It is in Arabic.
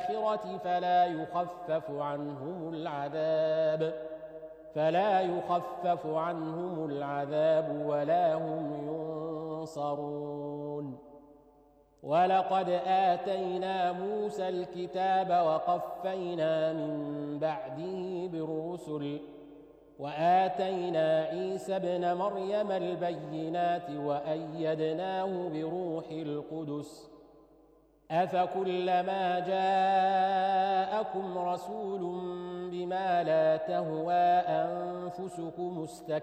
الآخرة فلا يخفف عنهم العذاب ولا هم ينصرون. ولقد آتينا موسى الكتاب وقفينا من بعده بالرسل وآتينا عيسى ابن مريم البينات وأيدناه بروح القدس أفكلما جاءكم رسول بما لا تهوى أنفسكم